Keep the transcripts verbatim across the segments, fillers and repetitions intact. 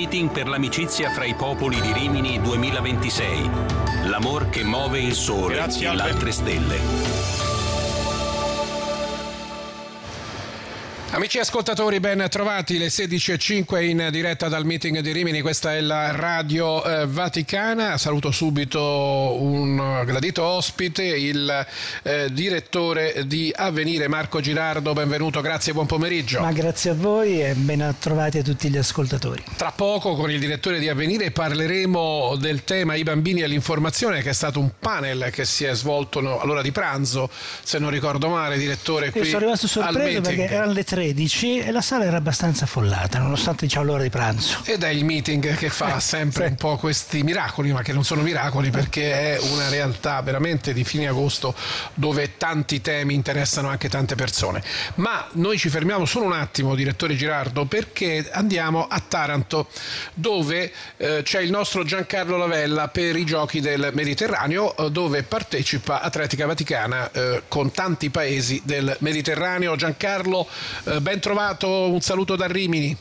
Meeting per l'amicizia fra i popoli di Rimini duemilaventisei. L'amor che muove il sole Grazie, e le altre stelle. Amici ascoltatori, ben trovati, le sedici e cinque in diretta dal meeting di Rimini. Questa è la Radio eh, Vaticana. Saluto subito un gradito ospite, il eh, direttore di Avvenire Marco Girardo. Benvenuto, grazie e buon pomeriggio. Ma grazie a voi e ben trovati a tutti gli ascoltatori. Tra poco con il direttore di Avvenire parleremo del tema I bambini e l'informazione, che è stato un panel che si è svolto all'ora di pranzo, se non ricordo male, direttore. Qui Io sono rimasto sorpreso perché erano le tredici e la sala era abbastanza affollata nonostante diciamo l'ora di pranzo. Ed è il meeting che fa eh, sempre sì. un po' questi miracoli, ma che non sono miracoli, perché è una realtà veramente di fine agosto dove tanti temi interessano anche tante persone. Ma noi ci fermiamo solo un attimo, direttore Girardo, perché andiamo a Taranto, dove eh, c'è il nostro Giancarlo Lavella per i Giochi del Mediterraneo, eh, dove partecipa Atletica Vaticana eh, con tanti paesi del Mediterraneo. Giancarlo, ben trovato, un saluto da Rimini.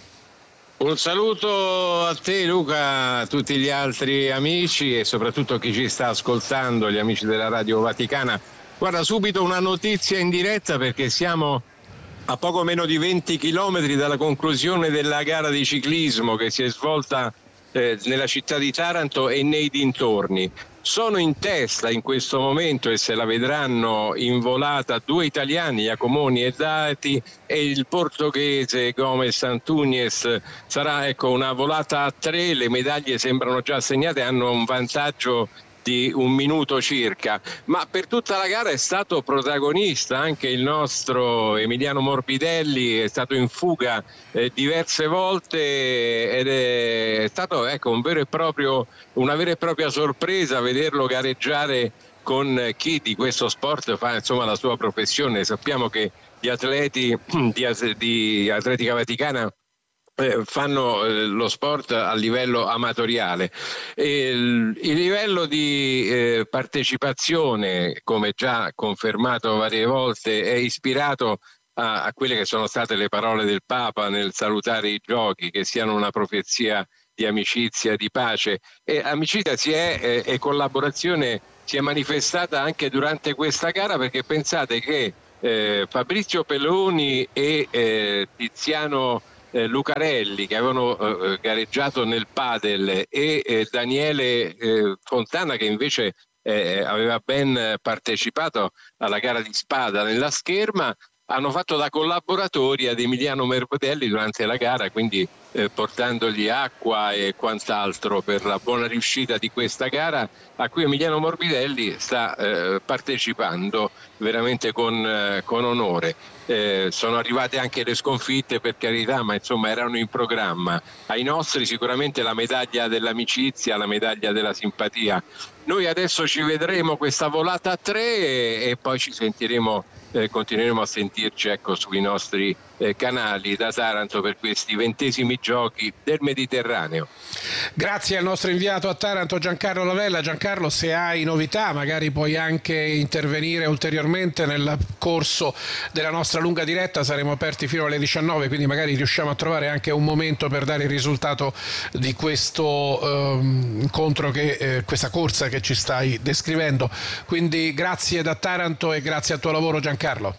Un saluto a te Luca, a tutti gli altri amici e soprattutto chi ci sta ascoltando, gli amici della Radio Vaticana. Guarda, subito una notizia in diretta perché siamo a poco meno di venti chilometri dalla conclusione della gara di ciclismo che si è svolta eh, nella città di Taranto e nei dintorni. Sono in testa in questo momento e se la vedranno in volata due italiani, Iacomoni e Dati, e il portoghese Gomes Antunes. Sarà ecco una volata a tre, le medaglie sembrano già assegnate, hanno un vantaggio di un minuto circa, ma per tutta la gara è stato protagonista anche il nostro Emiliano Morbidelli, è stato in fuga eh, diverse volte ed è stato ecco un vero e proprio, una vera e propria sorpresa vederlo gareggiare con chi di questo sport fa insomma la sua professione. Sappiamo che gli atleti di, di Atletica Vaticana Eh, fanno eh, lo sport a livello amatoriale e il, il livello di eh, partecipazione, come già confermato varie volte, è ispirato a, a quelle che sono state le parole del Papa nel salutare i giochi, che siano una profezia di amicizia, di pace, e amicizia si è, eh, e collaborazione si è manifestata anche durante questa gara, perché pensate che eh, Fabrizio Peloni e eh, Tiziano Eh, Lucarelli, che avevano eh, gareggiato nel padel, e eh, Daniele eh, Fontana, che invece eh, aveva ben partecipato alla gara di spada nella scherma, hanno fatto da collaboratori ad Emiliano Morbidelli durante la gara, quindi eh, portandogli acqua e quant'altro per la buona riuscita di questa gara, a cui Emiliano Morbidelli sta eh, partecipando veramente con, eh, con onore. Eh, sono arrivate anche le sconfitte, per carità, ma insomma erano in programma. Ai nostri sicuramente la medaglia dell'amicizia, la medaglia della simpatia. Noi adesso ci vedremo questa volata a tre e, e poi ci sentiremo, eh, continueremo a sentirci ecco sui nostri eh, canali da Taranto per questi ventesimi Giochi del Mediterraneo. Grazie al nostro inviato a Taranto Giancarlo Lavella. Giancarlo, se hai novità magari puoi anche intervenire ulteriormente nel corso della nostra lunga diretta, saremo aperti fino alle diciannove, quindi magari riusciamo a trovare anche un momento per dare il risultato di questo ehm, incontro, che, eh, questa corsa che ci stai descrivendo. Quindi grazie da Taranto e grazie al tuo lavoro, Giancarlo.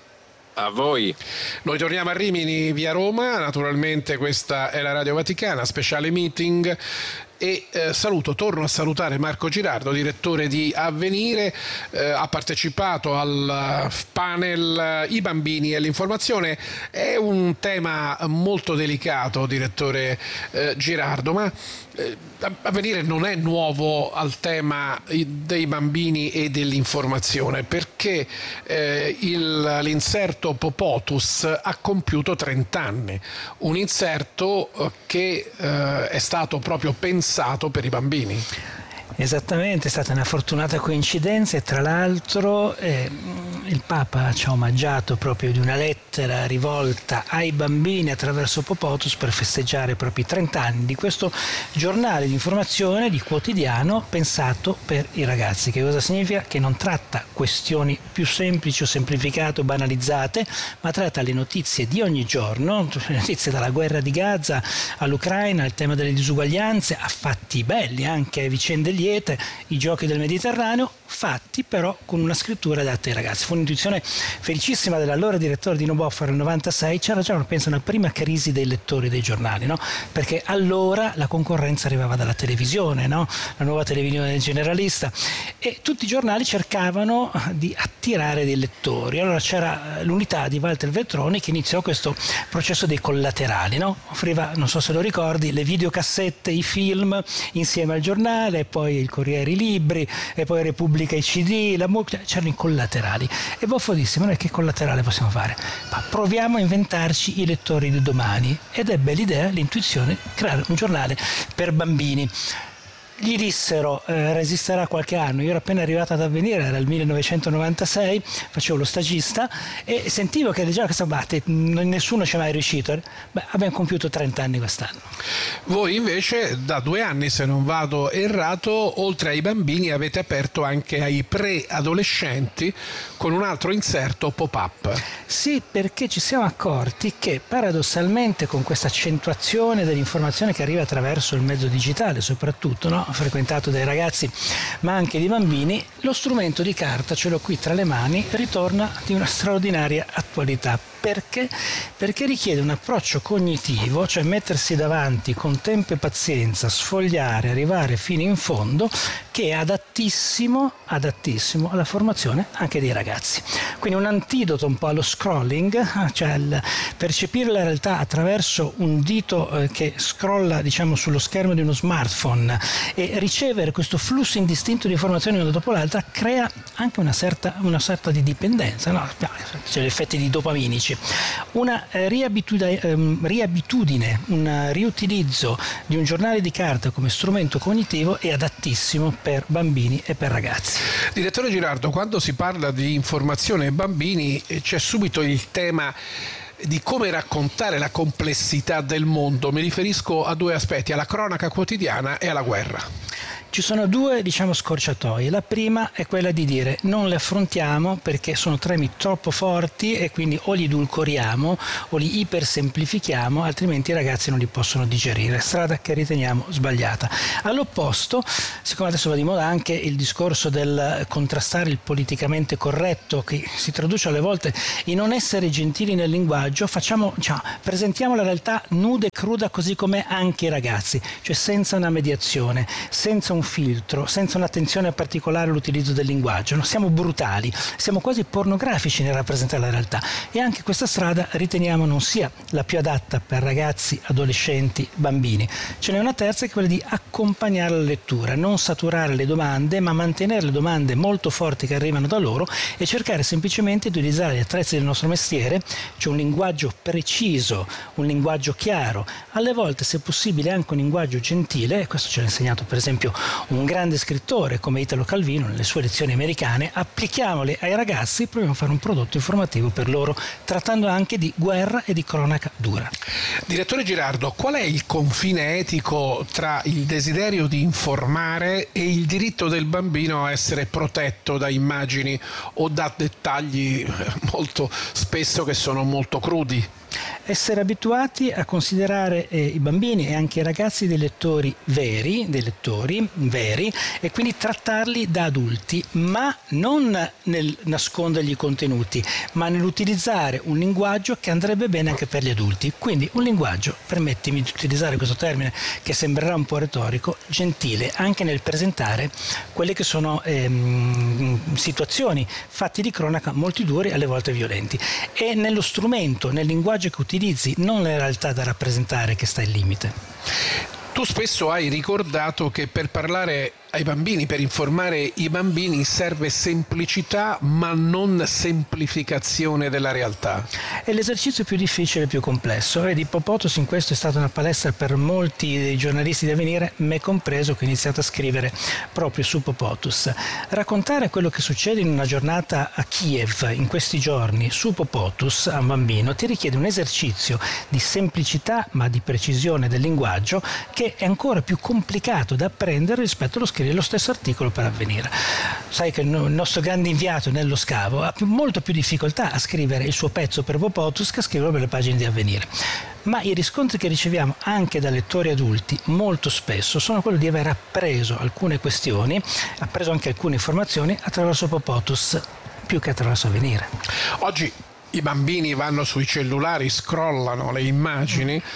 A voi. Noi torniamo a Rimini via Roma, naturalmente questa è la Radio Vaticana, speciale meeting. E eh, saluto, torno a salutare Marco Girardo, direttore di Avvenire, eh, ha partecipato al panel I bambini e l'informazione. È un tema molto delicato, direttore eh, Girardo, ma eh, Avvenire non è nuovo al tema dei bambini e dell'informazione, perché eh, il, l'inserto Popotus ha compiuto trenta anni, un inserto che eh, è stato proprio pensato per i bambini. Esattamente, è stata una fortunata coincidenza e tra l'altro eh, il Papa ci ha omaggiato proprio di una lettera rivolta ai bambini attraverso Popotus per festeggiare proprio i trenta anni di questo giornale di informazione, di quotidiano pensato per i ragazzi. Che cosa significa? Che non tratta questioni più semplici o semplificate o banalizzate, ma tratta le notizie di ogni giorno, le notizie dalla guerra di Gaza all'Ucraina, il tema delle disuguaglianze, a fatti belli, anche vicende liete, i giochi del Mediterraneo, fatti però con una scrittura adatta ai ragazzi. Fu un'intuizione felicissima dell'allora direttore di Noboffer nel novantasei. C'era già, penso, una prima crisi dei lettori dei giornali, no? Perché allora la concorrenza arrivava dalla televisione, no? La nuova televisione generalista, e tutti i giornali cercavano di attirare dei lettori. Allora c'era l'unità di Walter Veltroni che iniziò questo processo dei collaterali, no? Offriva, non so se lo ricordi, le videocassette, i film insieme al giornale, poi il Corriere i libri, e poi Repubblica i C D, la mu- c'erano i collaterali. E Boffo disse: ma noi che collaterale possiamo fare? Ma proviamo a inventarci i lettori di domani. Ed ebbe l'idea, l'intuizione, creare un giornale per bambini. Gli dissero eh, resisterà qualche anno. Io ero appena arrivato ad Avvenire, era il millenovecentonovantasei, facevo lo stagista e sentivo che già questa batte nessuno ci è mai riuscito. Beh, abbiamo compiuto trenta anni quest'anno. Voi invece da due anni, se non vado errato, oltre ai bambini avete aperto anche ai preadolescenti con un altro inserto pop-up. Sì, perché ci siamo accorti che paradossalmente con questa accentuazione dell'informazione che arriva attraverso il mezzo digitale soprattutto, no? frequentato dai ragazzi ma anche di bambini, lo strumento di carta, ce l'ho qui tra le mani, ritorna di una straordinaria attualità. Perché? Perché richiede un approccio cognitivo, cioè mettersi davanti con tempo e pazienza, sfogliare, arrivare fino in fondo, che è adattissimo, adattissimo alla formazione anche dei ragazzi. Quindi un antidoto un po' allo scrolling, cioè il percepire la realtà attraverso un dito eh, che scrolla, diciamo, sullo schermo di uno smartphone e ricevere questo flusso indistinto di informazioni una dopo l'altra, crea anche una certa, una sorta di dipendenza, no? C'è gli effetti di dopaminici. Una eh, riabitudine, ehm, riabitudine, un riutilizzo di un giornale di carta come strumento cognitivo è adattissimo per bambini e per ragazzi. Direttore Girardo, quando si parla di informazione ai bambini c'è subito il tema di come raccontare la complessità del mondo. Mi riferisco a due aspetti, alla cronaca quotidiana e alla guerra. Ci sono due, diciamo, scorciatoie. La prima è quella di dire non le affrontiamo perché sono temi troppo forti e quindi o li edulcoriamo o li ipersemplifichiamo, altrimenti i ragazzi non li possono digerire. Strada che riteniamo sbagliata. All'opposto, siccome adesso va di moda anche il discorso del contrastare il politicamente corretto, che si traduce alle volte in non essere gentili nel linguaggio, facciamo, diciamo, presentiamo la realtà nuda e cruda così come anche i ragazzi, cioè senza una mediazione, senza un filtro, senza un'attenzione particolare all'utilizzo del linguaggio. No, siamo brutali, siamo quasi pornografici nel rappresentare la realtà, e anche questa strada riteniamo non sia la più adatta per ragazzi, adolescenti, bambini. Ce n'è una terza, che è quella di accompagnare la lettura, non saturare le domande ma mantenere le domande molto forti che arrivano da loro e cercare semplicemente di utilizzare gli attrezzi del nostro mestiere, cioè un linguaggio preciso, un linguaggio chiaro, alle volte se possibile anche un linguaggio gentile. Questo ce l'ha insegnato per esempio un grande scrittore come Italo Calvino nelle sue lezioni americane. Applichiamole ai ragazzi, proviamo a fare un prodotto informativo per loro, trattando anche di guerra e di cronaca dura. Direttore Girardo, qual è il confine etico tra il desiderio di informare e il diritto del bambino a essere protetto da immagini o da dettagli molto spesso che sono molto crudi? Essere abituati a considerare eh, i bambini e anche i ragazzi dei lettori veri, dei lettori veri, e quindi trattarli da adulti, ma non nel nascondergli i contenuti, ma nell'utilizzare un linguaggio che andrebbe bene anche per gli adulti. Quindi un linguaggio, permettimi di utilizzare questo termine che sembrerà un po' retorico, gentile, anche nel presentare quelle che sono ehm, situazioni, fatti di cronaca molto duri, alle volte violenti. E nello strumento, nel linguaggio che utilizzi, non la realtà da rappresentare, che sta il limite. Tu spesso hai ricordato che per parlare ai bambini, per informare i bambini serve semplicità ma non semplificazione della realtà. È l'esercizio più difficile e più complesso. Vedi, Popotus in questo è stata una palestra per molti dei giornalisti di Avvenire, me compreso, che ho iniziato a scrivere proprio su Popotus. Raccontare quello che succede in una giornata a Kiev in questi giorni su Popotus a un bambino ti richiede un esercizio di semplicità ma di precisione del linguaggio che è ancora più complicato da apprendere rispetto allo scrivere lo stesso articolo per Avvenire. Sai che il nostro grande inviato Nello Scavo ha molto più difficoltà a scrivere il suo pezzo per Popotus che a scriverlo per le pagine di Avvenire. Ma i riscontri che riceviamo anche da lettori adulti molto spesso sono quelli di aver appreso alcune questioni, appreso anche alcune informazioni attraverso Popotus più che attraverso Avvenire. Oggi i bambini vanno sui cellulari, scrollano le immagini mm.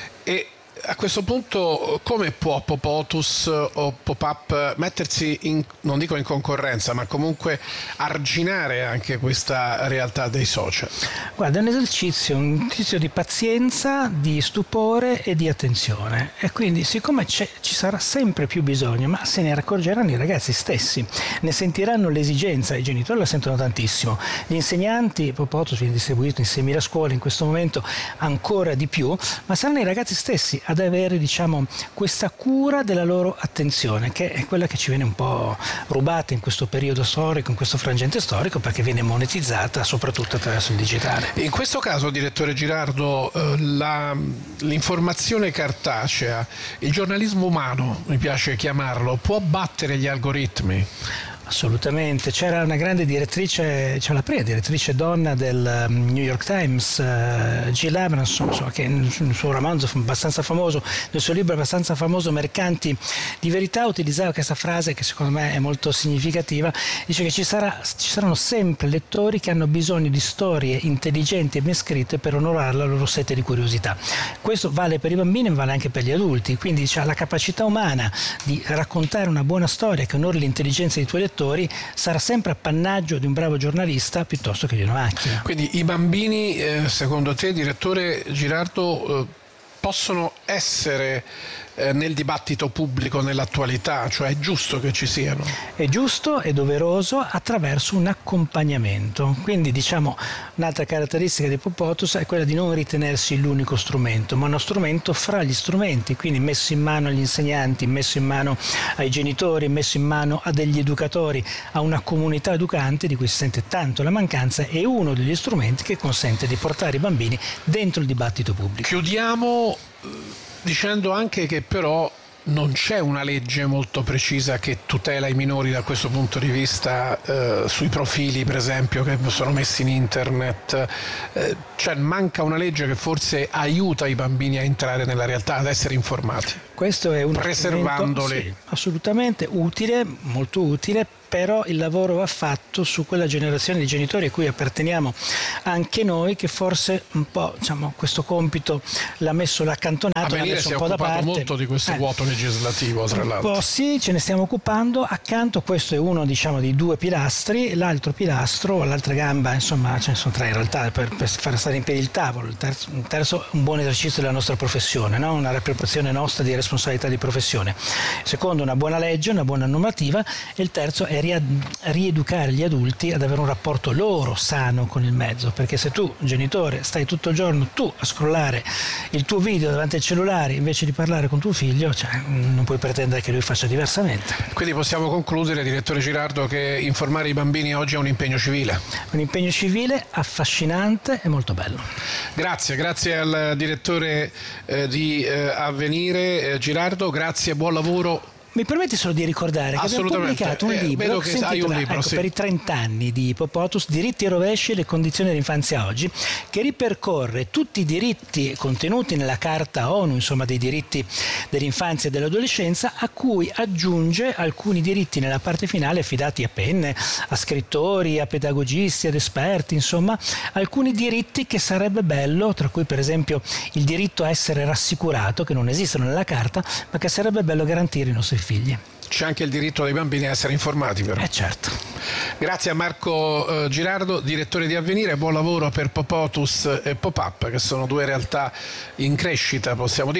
e a questo punto come può Popotus o Pop-Up mettersi in, non dico in concorrenza, ma comunque arginare anche questa realtà dei social? Guarda, è un esercizio, un esercizio di pazienza, di stupore e di attenzione, e quindi siccome ci sarà sempre più bisogno, ma se ne accorgeranno i ragazzi stessi, ne sentiranno l'esigenza, i genitori la sentono tantissimo, gli insegnanti, Popotus viene distribuito in seimila scuole in questo momento ancora di più, ma saranno i ragazzi stessi ad avere, diciamo, questa cura della loro attenzione, che è quella che ci viene un po' rubata in questo periodo storico, in questo frangente storico, perché viene monetizzata soprattutto attraverso il digitale. In questo caso, direttore Girardo, la, l'informazione cartacea, il giornalismo umano, mi piace chiamarlo, può battere gli algoritmi? Assolutamente, c'era una grande direttrice, c'era la prima direttrice donna del um, New York Times, uh, Jill Abramson, so, che nel suo romanzo abbastanza famoso, nel suo libro abbastanza famoso Mercanti di Verità, utilizzava questa frase che secondo me è molto significativa, dice che ci, sarà, ci saranno sempre lettori che hanno bisogno di storie intelligenti e ben scritte per onorare la loro sete di curiosità. Questo vale per i bambini ma vale anche per gli adulti, quindi c'è la capacità umana di raccontare una buona storia che onori l'intelligenza dei tuoi lettori, sarà sempre appannaggio di un bravo giornalista piuttosto che di una macchina. Quindi i bambini, eh, secondo te, direttore Girardo, eh, possono essere eh, nel dibattito pubblico nell'attualità, cioè è giusto che ci siano? È giusto e doveroso attraverso un accompagnamento. Quindi, diciamo, un'altra caratteristica di Popotus è quella di non ritenersi l'unico strumento, ma uno strumento fra gli strumenti, quindi messo in mano agli insegnanti, messo in mano ai genitori, messo in mano a degli educatori, a una comunità educante di cui si sente tanto la mancanza, è uno degli strumenti che consente di portare i bambini dentro il dibattito pubblico. Chiudiamo dicendo anche che però non c'è una legge molto precisa che tutela i minori da questo punto di vista, eh, sui profili per esempio che sono messi in internet, eh, cioè manca una legge che forse aiuta i bambini a entrare nella realtà, ad essere informati. Questo è un preservandoli. Sì, assolutamente utile, molto utile, però il lavoro va fatto su quella generazione di genitori a cui apparteniamo anche noi, che forse un po', diciamo, questo compito l'ha messo, l'ha accantonato, l'ha messo un po' da parte. Si è occupato molto di questo eh, vuoto legislativo, tra l'altro. Un po' sì, ce ne stiamo occupando. Accanto, questo è uno, diciamo, dei due pilastri. L'altro pilastro, l'altra gamba, insomma, ce ne sono tre in realtà per, per far stare in piedi il tavolo. Il terzo, il terzo un buon esercizio della nostra professione, no? Una riappropriazione nostra di responsabilità di professione. Il secondo, una buona legge, una buona normativa, e il terzo è rieducare gli adulti ad avere un rapporto loro sano con il mezzo, perché se tu, genitore, stai tutto il giorno tu a scrollare il tuo video davanti al cellulare invece di parlare con tuo figlio, cioè, non puoi pretendere che lui faccia diversamente. Quindi possiamo concludere, direttore Girardo, che informare i bambini oggi è un impegno civile. Un impegno civile affascinante e molto bello. Grazie, grazie al direttore eh, di eh, Avvenire eh, Girardo, grazie, buon lavoro. Mi permetti solo di ricordare che abbiamo pubblicato un eh, libro che, che si intitola, un libro, ecco, sì. per i trent'anni di Popotus, Diritti e rovesci e le condizioni dell'infanzia oggi, che ripercorre tutti i diritti contenuti nella Carta ONU, insomma, dei diritti dell'infanzia e dell'adolescenza, a cui aggiunge alcuni diritti nella parte finale affidati a penne, a scrittori, a pedagogisti, ad esperti, insomma, alcuni diritti che sarebbe bello, tra cui per esempio il diritto a essere rassicurato, che non esistono nella Carta, ma che sarebbe bello garantire ai nostri figli. C'è anche il diritto dei bambini a essere informati, però. Eh certo. Grazie a Marco eh, Girardo, direttore di Avvenire, buon lavoro per Popotus e Pop-Up, che sono due realtà in crescita, possiamo dire,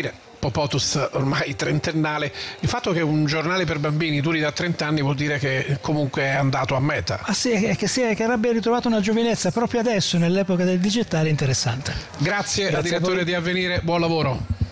Popotus ormai trentennale, il fatto che un giornale per bambini duri da trenta anni vuol dire che comunque è andato a meta. Ah sì, è che, sì, che abbia ritrovato una giovinezza proprio adesso, nell'epoca del digitale, interessante. Grazie, Grazie al direttore di Avvenire, buon lavoro.